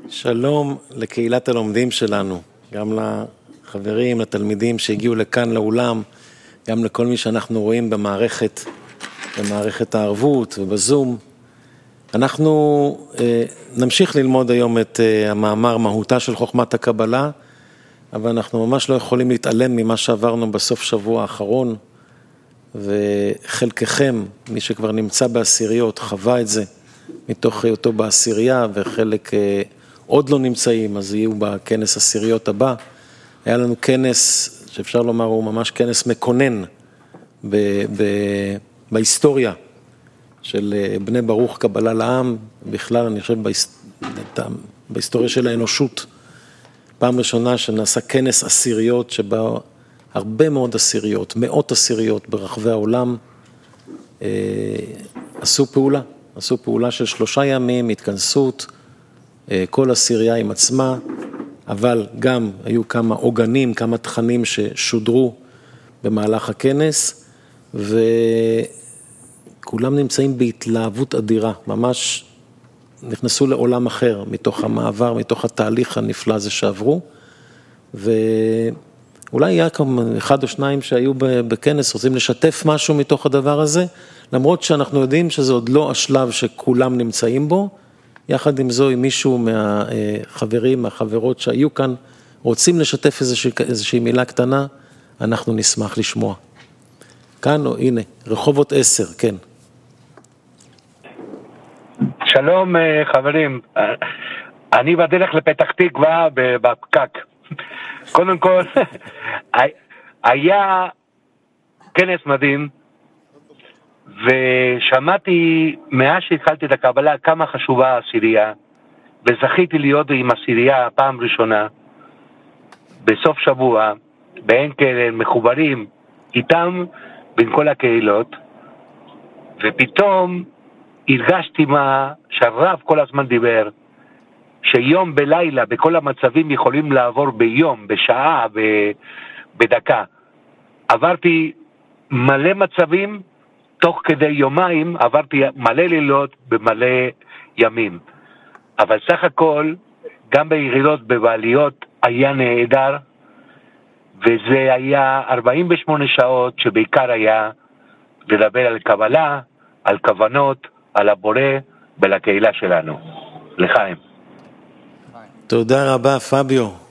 שלום לקהילת הלומדים שלנו, גם לחברים, לתלמידים שהגיעו לכאן לאולם, גם לכל מי שאנחנו רואים במערכת הערבות ובזום. אנחנו נמשיך ללמוד היום את המאמר מהותה של חוכמת הקבלה, אבל אנחנו ממש לא יכולים להתעלם ממה שעברנו בסוף שבוע האחרון, וחלקכם, מי שכבר נמצא בעשיריות, חווה את זה מתוך היותו בעשירייה, וחלק עוד לא נמצאים, אז יהיו בכנס עשיריות הבא. היה לנו כנס, שאפשר לומר, הוא ממש כנס מקונן בהיסטוריה של בני ברוך קבלה לעם, בכלל אני חושב בהיסטוריה של האנושות. פעם ראשונה שנעשה כנס עשיריות, שבה הרבה מאוד עשיריות, מאות עשיריות ברחבי העולם, עשו פעולה של 3 ימים, התכנסות, כל עשירייה עם עצמה, אבל גם היו כמה עוגנים, כמה תכנים ששודרו במהלך הכנס, וכולם נמצאים בהתלהבות אדירה, ממש נכנסו לעולם אחר, מתוך המעבר, מתוך התהליך הנפלא הזה שעברו, ואולי היה כמה 1 או 2 שהיו בכנס, רוצים לשתף משהו מתוך הדבר הזה, למרות שאנחנו יודעים שזה עוד לא השלב שכולם נמצאים בו, יחד עם זו, אם מישהו מהחברים, מהחברות שהיו כאן, רוצים לשתף איזושהי מילה קטנה, אנחנו נשמח לשמוע. כאן, הנה, רחובות 10, כן. שלום חברים, אני בדרך לפתח תקווה בפקק. קודם כל, היה כנס מדהים, ושמעתי מאז שהתחלתי את הקבלה כמה חשובה העשירייה, וזכיתי להיות עם עשירייה פעם ראשונה, בסוף שבוע, בעין קרן, מחוברים איתם בין כל הקהילות, ופתאום הרגשתי מה שהרב כל הזמן דיבר, שיום בלילה בכל המצבים יכולים לעבור ביום, בשעה, בדקה. עברתי מלא מצבים, תוך כדי יומיים עברתי מלא לילות במלא ימים. אבל סך הכל, גם בירידות בבעליות היה נהדר, וזה היה 48 שעות שבעיקר היה לדבר על קבלה, על כוונות, על הבורא ולקהילה שלנו. לחיים. תודה רבה פביו.